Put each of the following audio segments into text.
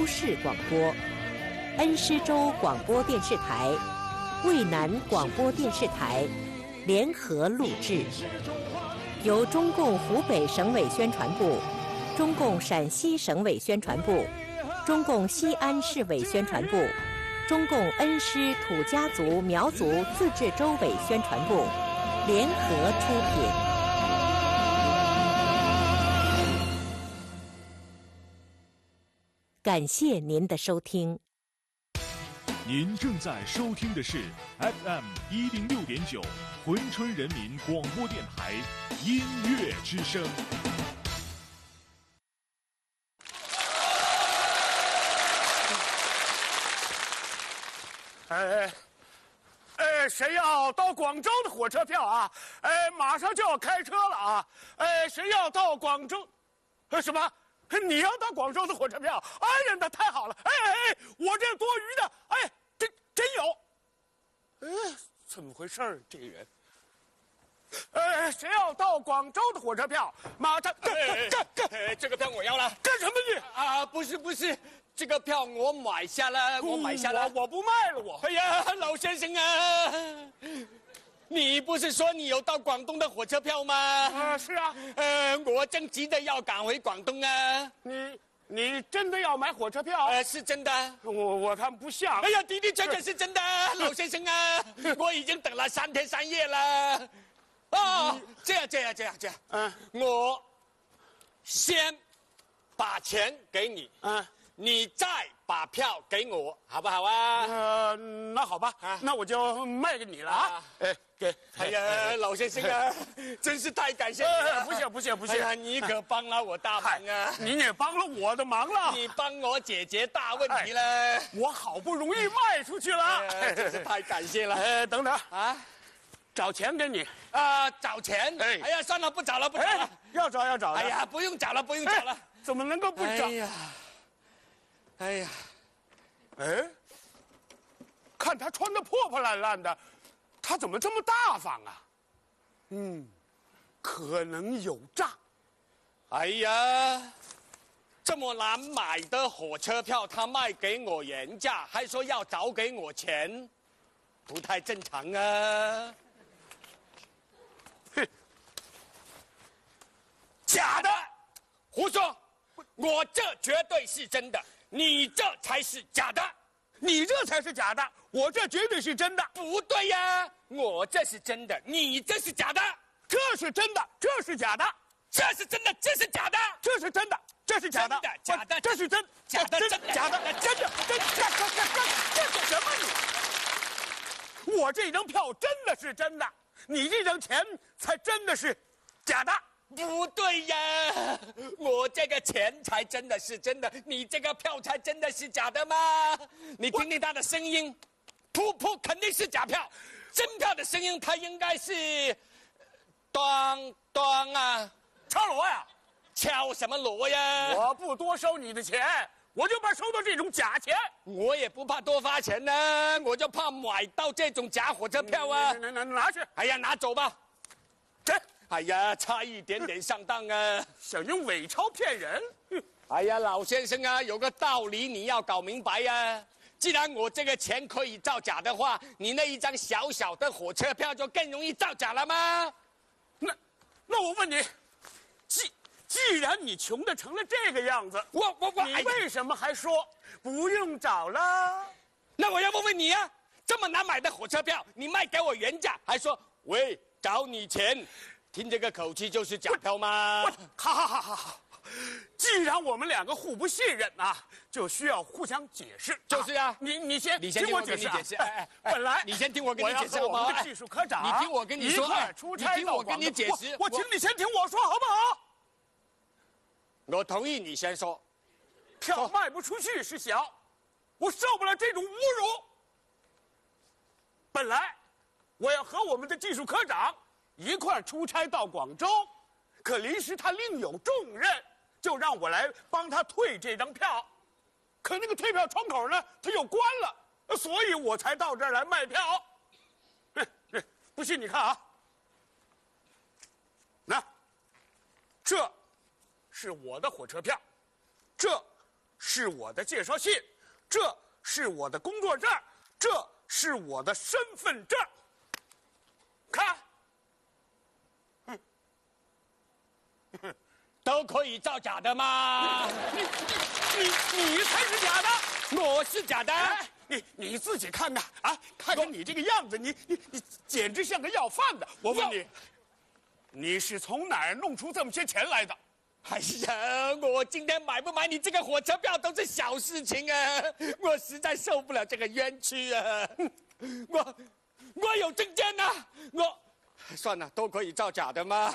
市广播，恩施州广播电视台、渭南广播电视台联合录制，由中共湖北省委宣传部、中共陕西省委宣传部、中共西安市委宣传部、中共恩施土家族苗族自治州委宣传部联合出品。感谢您的收听。 您正在收听的是 FM106.9珲春人民广播电台音乐之声。 谁要到广州的火车票啊？马上就要开车了啊！谁要到广州？什么？你要到广州的火车票？哎呀，那太好了！我这多余的，真有。怎么回事儿？这人。谁要到广州的火车票？马上这个票我要了。 干什么你？ 啊，不是，这个票我买下了， 我不卖了我。 哎呀，老先生啊，你不是说你有到广东的火车票吗？ 是啊。 我正急着要赶回广东啊。 你真的要买火车票？ 是真的。 我看不像。 哎呀，的确是真的，老先生啊，我已经等了3天3夜了。这样，我先把钱给你，你再把票给我，好不好啊？ 那好吧，那我就卖给你了啊！给。 哎呀，老先生啊，真是太感谢你了！ 不谢。 哎呀，你可帮了我大忙啊！ 你也帮了我的忙了， 你帮我解决大问题了。 我好不容易卖出去了， 真是太感谢了。 等等啊，找钱给你啊！找钱？哎呀，算了，不找了。 要找。 哎呀，不用找了。 怎么能够不找？ 哎呀， 看他穿得破破烂烂的，他怎么这么大方啊？可能有诈。 哎呀，这么难买的火车票，他卖给我原价，还说要找给我钱，不太正常啊！假的，胡说！我这绝对是真的，你这才是假的。 你这才是假的，我这绝对是真的。 不对呀，我这是真的，你这是假的。 这是真的，这是假的。 这是真的，这是假的。 这是真的，这是假的。 假的， 这是真， 假的， 假的，真的，这是什么你？我这张票真的是真的，你这张钱才真的是假的。 不对呀，我这个钱才真的是真的，你这个票才真的是假的吗？你听听他的声音，噗，肯定是假票。真票的声音，它应该是咚啊， 敲锣呀？ 敲什么锣呀？ 我不多收你的钱，我就怕收到这种假钱。 我也不怕多花钱呢，我就怕买到这种假火车票啊！ 拿去！ 哎呀，拿走吧。 这。 哎呀，差一点点上当啊！ 想用伪钞骗人？ 哎呀，老先生啊，有个道理你要搞明白呀。既然我这个钱可以造假的话，你那一张小小的火车票就更容易造假了吗？ 那我问你，既然你穷的成了这个样子，你为什么还说不用找了？ 那我要问问你啊，这么难买的火车票，你卖给我原价，还说喂找你钱？听这个口气就是假票吗？ 好，既然我们两个互不信任啊，就需要互相解释。 就是啊， 你先听我解释。 本来你先听我跟你解释好不好？ 我要和我们的技术科长， 你听我跟你说， 出差你听我跟你解释。 我请你先听我说好不好？ 我同意你先说。 票卖不出去是小，我受不了这种侮辱。本来我要和我们的技术科长一块出差到广州，可临时他另有重任，就让我来帮他退这张票。可那个退票窗口呢，他又关了，所以我才到这儿来卖票。不信你看啊，这是我的火车票，这是我的介绍信，这是我的工作证，这是我的身份证。看， 都可以造假的吗？ 你才是假的， 我是假的。 哎，你自己看看啊，看看你这个样子，你简直像个要饭的。我问你，你是从哪儿弄出这么些钱来的？ 哎呀，我今天买不买你这个火车票都是小事情啊！我实在受不了这个冤屈啊！我有证件呐、算了，都可以造假的吗？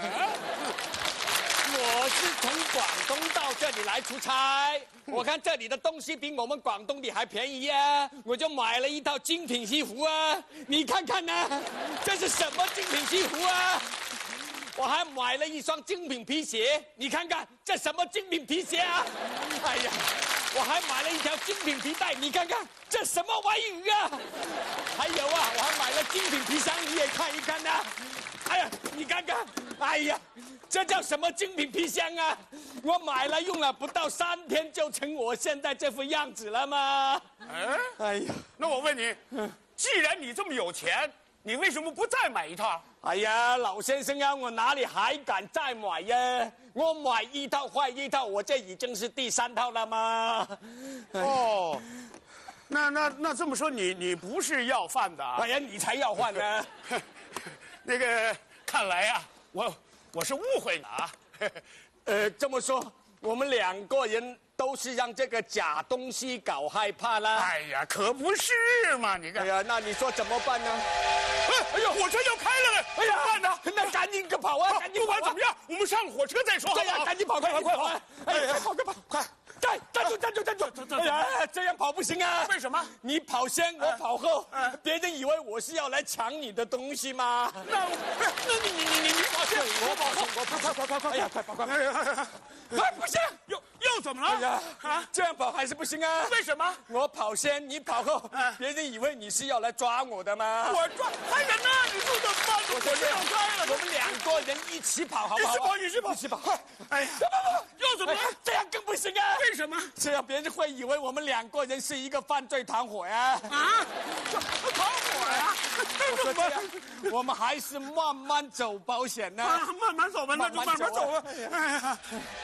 我是从广东到这里来出差，我看这里的东西比我们广东的还便宜啊，我就买了一套精品西服啊！你看看呢，这是什么精品西服啊？我还买了一双精品皮鞋，你看看这什么精品皮鞋啊？哎呀，我还买了一条精品皮带，你看看这什么玩意啊？还有啊，我还买了精品皮箱，你也看一看呐。哎呀，你看看，哎呀，这叫什么精品皮箱啊？我买了用了不到3天就成我现在这副样子了吗？哎呀， 那我问你，既然你这么有钱，你为什么不再买一套？ 哎呀，老先生啊，我哪里还敢再买呀？我买一套坏一套，我这已经是第3套了吗？ 哦，那这么说，你不是要饭的啊？ 哎呀，你才要饭呢！ 那个，看来呀，我是误会了啊。 这么说，我们2个人都是让这个假东西搞害怕啦。 哎呀，可不是嘛！你看， 哎呀，那你说怎么办呢？ 哎呦，火车要开了嘞！哎呀，办呢？ 那赶紧个跑啊！赶紧不管怎么样，我们上火车再说。 对呀，赶紧跑，快跑！哎呀，跑！ 快！ 站住！哎呀，这样跑不行啊！ 为什么？ 你跑先，我跑后，别人以为我是要来抢你的东西吗？ 那你跑先，我跑后，快！ 哎呀，快跑！哎，不行， 又怎么了？ 哎呀，这样跑还是不行啊！ 为什么？ 我跑先，你跑后，别人以为你是要来抓我的吗？ 我抓还人呢？你说怎么办？火车要开了， 我们2个人一起跑，好不好？ 一起跑！快！哎呀，又怎么了？ 这样更不行啊！ 为什么？ 这样别人会以为我们2个人是一个犯罪团伙呀！ 啊，团伙呀？ 我说这样，我们还是慢慢走保险呢。 慢慢走吧，那就慢慢走吧。哎呀，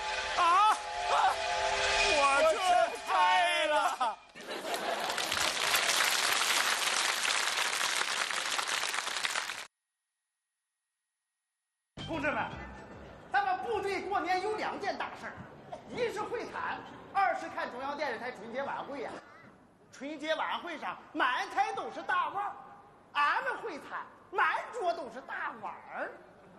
火车开了。 同志们，咱们部队过年有2件大事儿，一是会餐，2是看中央电视台春节晚会呀。春节晚会上满台都是大腕儿，俺们会餐满桌都是大碗儿。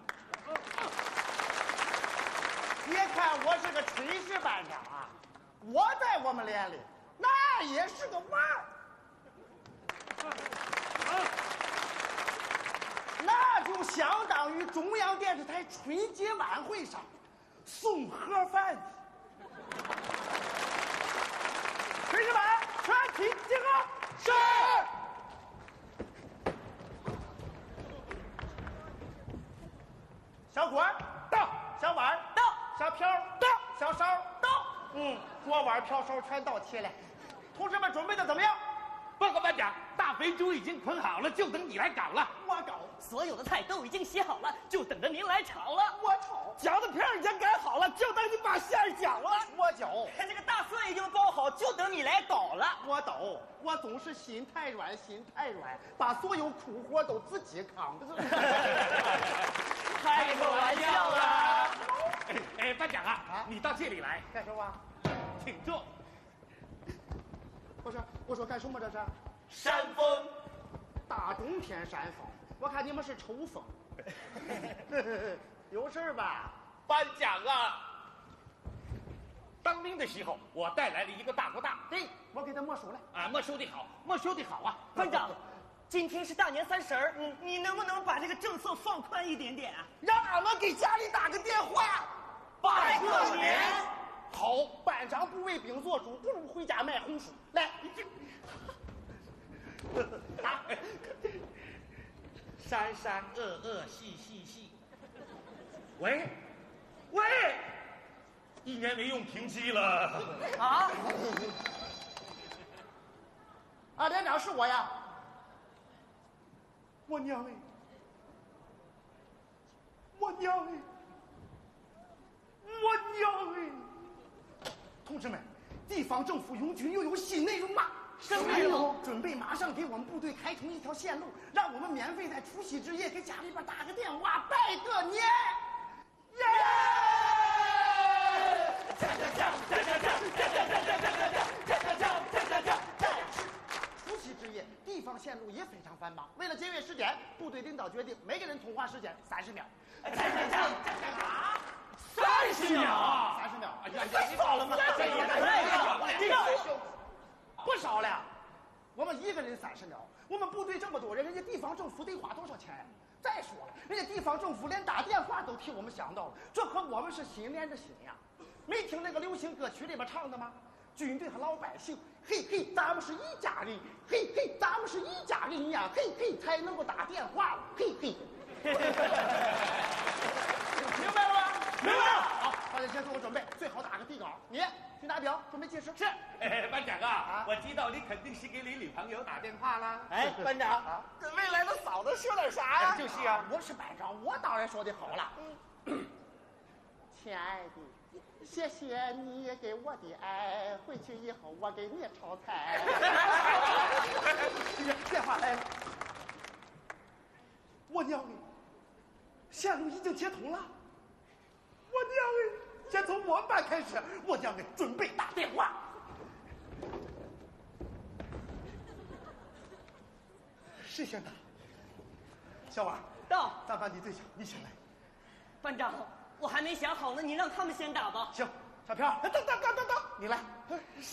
别看我是个炊事班长啊，我在我们连里那也是个腕儿。那就相当于中央电视台春节晚会上送盒饭的。炊事班全体集合。是。小锅到，小碗到，小瓢到，小勺到。锅碗瓢勺全到齐了。同志们准备的怎么样？ 报告班长，大肥猪已经捆好了，就等你来搞了。 我搞， 所有的菜都已经洗好了，就等着您来炒了。 我炒， 饺子皮已经擀好了，就等你把馅儿搅了。 我搅， 这个大蒜已经包好，就等你来捣了。 我捣，我总是心太软，把所有苦活都自己扛。 开个玩笑啦！ 哎，班长啊，你到这里来干什么？ 请坐。 我说干什么这是？ 扇风， 大冬天扇风，我看你们是抽风。有事吧？ 班长啊，当兵的时候我带来了一个大哥大， 对，我给他没收了。 啊，没收的好啊。 班长，今天是大年30，你能不能把这个政策放宽一点点啊？ 让俺们给家里打个电话， 拜个年。 好，班长不为兵做主，不如回家卖红薯。来， 山山恶恶细细细。喂， 1年没用平机了。 啊！啊，连长是我呀！我娘哎！我娘哎！我娘哎！同志们，地方政府拥军又有新内容了。什么内容？准备马上给我们部队开通一条线路，让我们免费在除夕之夜给家里边打个电话拜个年。耶！除夕之夜，地方线路也非常繁忙。为了节约时间，部队领导决定每个人通话时间30秒。 干啥？30秒 ？30秒！ 哎呀，你少了吗？ 不少了。我们一个人30秒，我们部队这么多人，人家地方政府得花多少钱呀？再说了，人家地方政府连打电话都替我们想到了，这和我们是心连着心呀。没听那个流行歌曲里边唱的吗？军队和老百姓，嘿嘿，咱们是一家人，嘿嘿，咱们是一家人呀，嘿嘿，才能够打电话了，嘿嘿。明白了吗？明白了。好，大家先做好准备，最好打个底稿。你去拿表，准备计时。 是。班长啊，我知道你肯定是给你女朋友打电话啦。 哎，班长啊，跟未来的嫂子说点啥呀？ 就是啊， 我是班长，我当然说的好了。亲爱的，谢谢你也给我的爱，回去以后我给你炒菜。电话来了，我娘哎，线路已经接通了。我娘哎，先从我们班开始，我娘哎，准备打电话。谁先打？小王到， 咱班你最小，你先来。 班长，我还没想好呢，你让他们先打吧。 行，小飘，等，你来。是。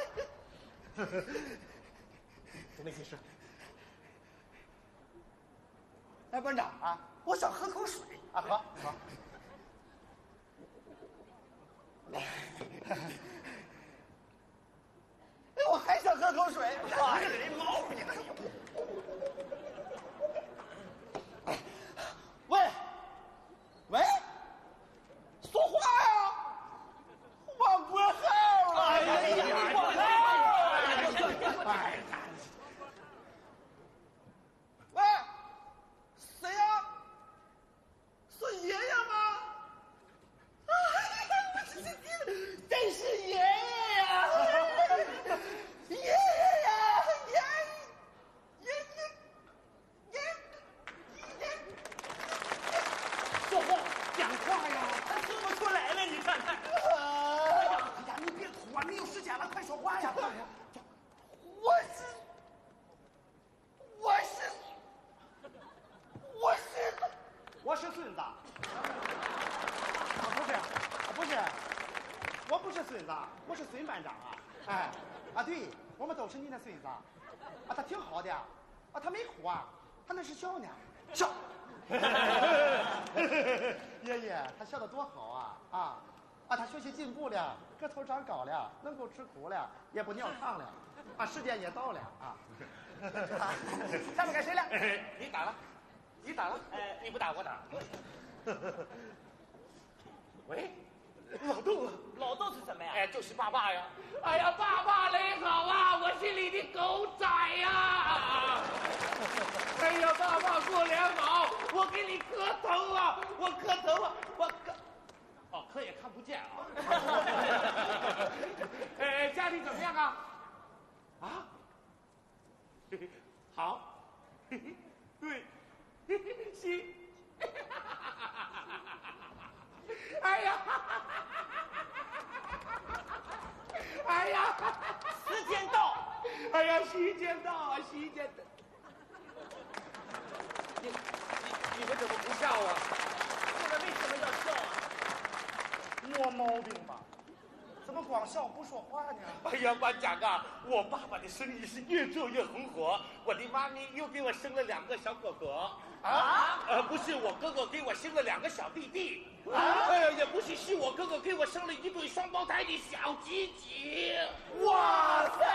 准备计时。哎，班长啊，我想喝口水啊，喝。哎，我还想喝口水。哎，这人毛病呢。喂，说话呀！我不好了。哎呀，喂，谁呀？是爷爷吗？真是爷爷呀！爷爷呀！说话，讲话呀！ 他说不出来了，你看看。 哎呀，你别哭啊，没有时间了，快说话呀！我是孙子。不是，我不是孙子，我是孙班长啊！哎，啊对，我们都是你的孙子啊，他挺好的啊，他没哭啊，他那是笑呢，笑。爷爷，他笑得多好啊！他学习进步了，个头长高了，能够吃苦了，也不尿炕了，时间也到了啊！下面该谁了？ 你打了，你不打我打。喂， 老豆是什么呀？ 哎，就是爸爸呀！哎呀，爸爸你好啊，我是你的狗仔呀！哎呀，爸爸过年好，我给你磕头啊，我磕。哦，磕也看不见啊。家里怎么样啊？啊？好。对。行。哎呀！ 时间到！ 哎呀，时间到！你们怎么不笑啊？ 这个为什么要笑啊？ 没毛病吧？怎么光笑不说话呢？ 哎呀，班长啊，我爸爸的生意是越做越红火，我的妈咪又给我生了2个小哥哥。不是我哥哥给我生了2个小弟弟。也不是我哥哥给我生了1对双胞胎的小鸡鸡。 哇塞！